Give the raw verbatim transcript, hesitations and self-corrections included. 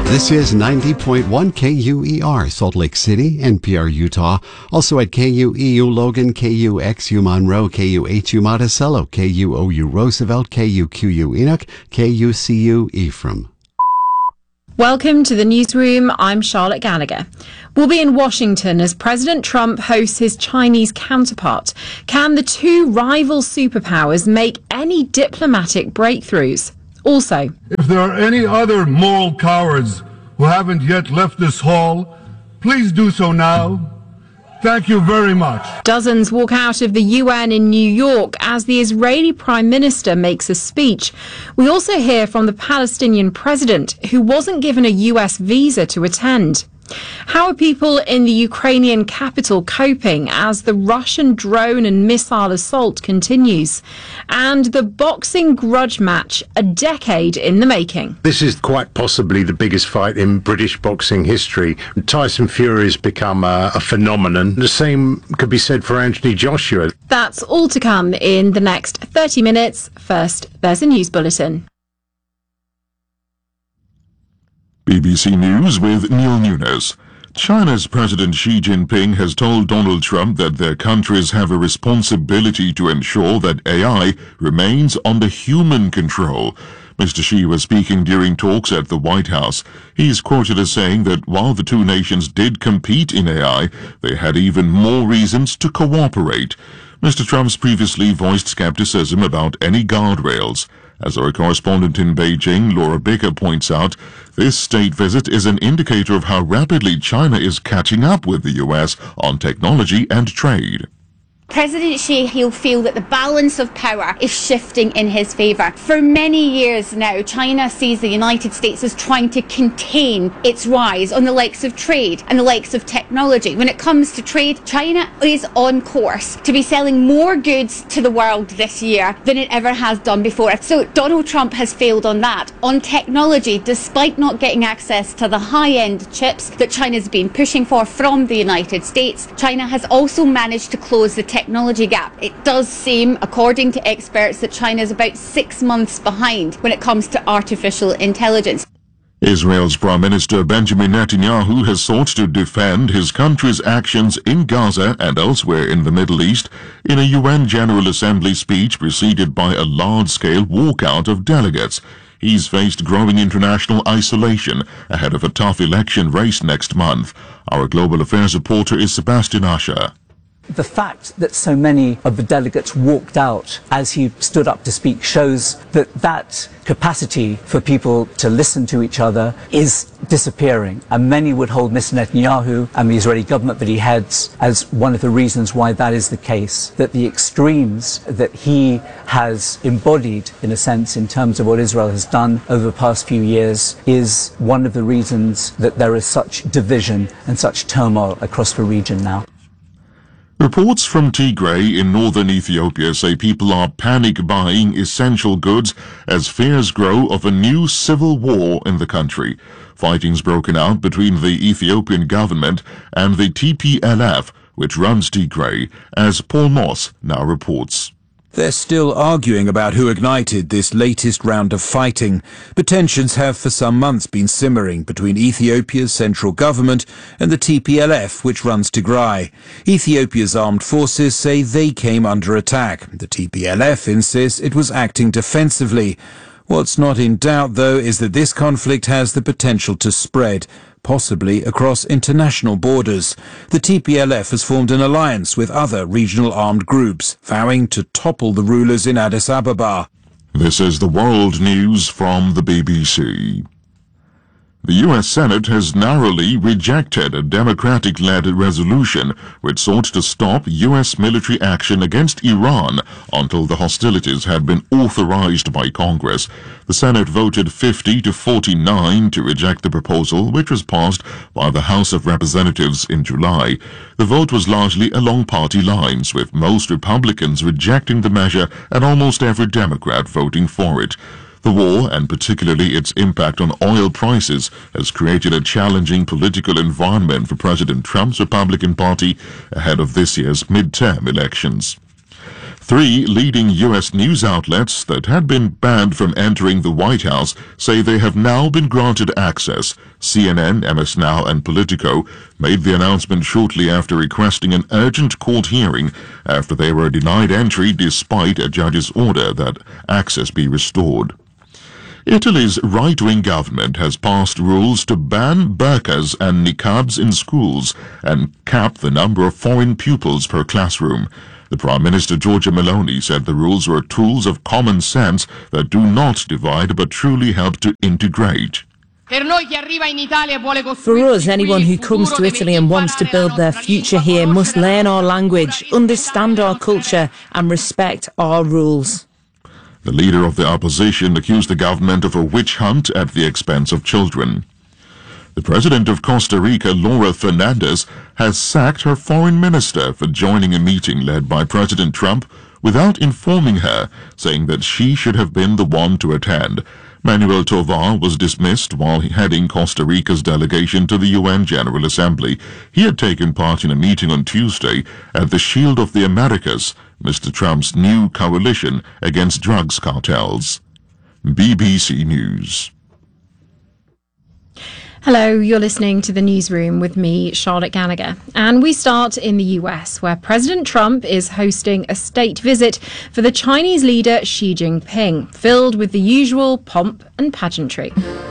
This is ninety point one K U E R, Salt Lake City, N P R Utah. Also at K U E U Logan, K U X U Monroe, K U H U Monticello, K U O U Roosevelt, K U Q U Enoch, K U C U Ephraim. Welcome to the newsroom. I'm Charlotte Gallagher. We'll be in Washington as President Trump hosts his Chinese counterpart. Can the two rival superpowers make any diplomatic breakthroughs? Also, if there are any other moral cowards who haven't yet left this hall, please do so now. Thank you very much. Dozens walk out of the U N in New York as the Israeli Prime Minister makes a speech. We also hear from the Palestinian president, who wasn't given a U S visa to attend. How are people in the Ukrainian capital coping as the Russian drone and missile assault continues? And the boxing grudge match, a decade in the making. This is quite possibly the biggest fight in British boxing history. Tyson Fury has become a, a phenomenon. The same could be said for Anthony Joshua. That's all to come in the next thirty minutes. First, there's a news bulletin. B B C News with Neil Nunes. China's President Xi Jinping has told Donald Trump that their countries have a responsibility to ensure that A I remains under human control. Mister Xi was speaking during talks at the White House. He's quoted as saying that while the two nations did compete in A I, they had even more reasons to cooperate. Mister Trump's previously voiced skepticism about any guardrails. As our correspondent in Beijing, Laura Baker, points out, this state visit is an indicator of how rapidly China is catching up with the U S on technology and trade. President Xi, he'll feel that the balance of power is shifting in his favour. For many years now, China sees the United States as trying to contain its rise on the likes of trade and the likes of technology. When it comes to trade, China is on course to be selling more goods to the world this year than it ever has done before. So Donald Trump has failed on that. On technology, despite not getting access to the high-end chips that China's been pushing for from the United States, China has also managed to close the technology gap. It does seem, according to experts, that China is about six months behind when it comes to artificial intelligence. Israel's Prime Minister Benjamin Netanyahu has sought to defend his country's actions in Gaza and elsewhere in the Middle East in a U N General Assembly speech preceded by a large-scale walkout of delegates. He's faced growing international isolation ahead of a tough election race next month. Our global affairs reporter is Sebastian Asher. The fact that so many of the delegates walked out as he stood up to speak shows that that capacity for people to listen to each other is disappearing. And many would hold Mister Netanyahu and the Israeli government that he heads as one of the reasons why that is the case. That the extremes that he has embodied, in a sense, in terms of what Israel has done over the past few years is one of the reasons that there is such division and such turmoil across the region now. Reports from Tigray in northern Ethiopia say people are panic buying essential goods as fears grow of a new civil war in the country. Fighting's broken out between the Ethiopian government and the T P L F, which runs Tigray, as Paul Moss now reports. They're still arguing about who ignited this latest round of fighting, but tensions have for some months been simmering between Ethiopia's central government and the T P L F, which runs Tigray. Ethiopia's armed forces say they came under attack. The T P L F insists it was acting defensively. What's not in doubt, though, is that this conflict has the potential to spread, possibly across international borders. The T P L F has formed an alliance with other regional armed groups, vowing to topple the rulers in Addis Ababa. This is the World News from the B B C. The U S Senate has narrowly rejected a Democratic-led resolution which sought to stop U S military action against Iran until the hostilities had been authorized by Congress. The Senate voted fifty to forty-nine to reject the proposal, which was passed by the House of Representatives in July. The vote was largely along party lines, with most Republicans rejecting the measure and almost every Democrat voting for it. The war, and particularly its impact on oil prices, has created a challenging political environment for President Trump's Republican Party ahead of this year's midterm elections. Three leading U S news outlets that had been banned from entering the White House say they have now been granted access. C N N, M S Now and Politico made the announcement shortly after requesting an urgent court hearing after they were denied entry despite a judge's order that access be restored. Italy's right-wing government has passed rules to ban burqas and niqabs in schools and cap the number of foreign pupils per classroom. The Prime Minister Giorgia Meloni said the rules were tools of common sense that do not divide but truly help to integrate. For us, anyone who comes to Italy and wants to build their future here must learn our language, understand our culture and respect our rules. The leader of the opposition accused the government of a witch hunt at the expense of children. The president of Costa Rica, Laura Fernandez, has sacked her foreign minister for joining a meeting led by President Trump without informing her, saying that she should have been the one to attend. Manuel Tovar was dismissed while heading Costa Rica's delegation to the U N General Assembly. He had taken part in a meeting on Tuesday at the Shield of the Americas, Mister Trump's new coalition against drugs cartels. B B C News. Hello, you're listening to the Newsroom with me, Charlotte Gallagher. And we start in the U S, where President Trump is hosting a state visit for the Chinese leader Xi Jinping, filled with the usual pomp and pageantry.